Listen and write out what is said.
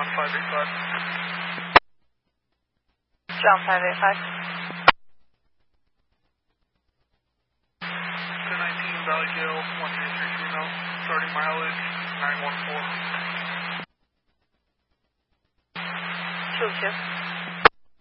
John 585. John 585. 1019 Valley Gale, 1333 now. Starting mileage 914. True,